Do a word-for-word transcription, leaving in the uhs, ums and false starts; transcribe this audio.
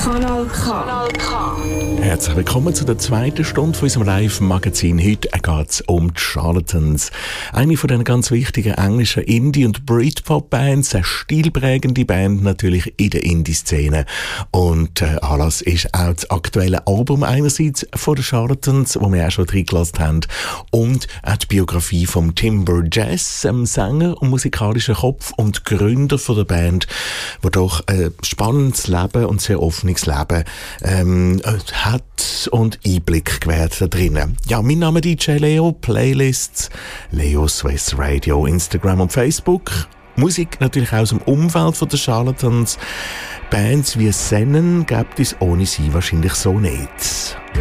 Kanal K. Kanal K. Herzlich willkommen zu der zweiten Stunde von unserem Live-Magazin. Heute geht es um die Charlatans. Eine von den ganz wichtigen englischen Indie- und Britpop-Bands, eine stilprägende Band natürlich in der Indie-Szene. Und äh, Anlass ist auch das aktuelle Album einerseits von den Charlatans, wo wir auch schon reingelassen haben, und auch die Biografie von Tim Burgess, einem Sänger und musikalischen Kopf und Gründer von der Band, der doch ein spannendes Leben und sehr offenes Leben ähm, hat und Einblick gewährt da drinnen. Ja, mein Name ist D J Leo, Playlists, Leo Swiss Radio, Instagram und Facebook. Musik natürlich auch aus dem Umfeld von der Charlatans. Bands wie Sennen gibt es ohne sie wahrscheinlich so nicht.